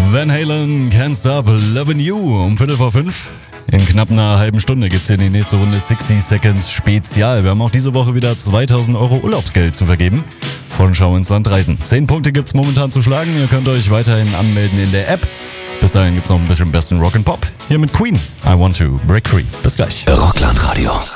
Van Halen, Can't Stop Lovin' You um 4:45. In knapp einer halben Stunde gibt's hier die nächste Runde 60 Seconds Spezial. Wir haben auch diese Woche wieder 2.000 Euro Urlaubsgeld zu vergeben. Von Schau ins Land reisen. 10 Punkte gibt's momentan zu schlagen. Ihr könnt euch weiterhin anmelden in der App. Bis dahin gibt's noch ein bisschen besten Rock and Pop. Hier mit Queen. I Want to Break Free. Bis gleich. Rockland Radio.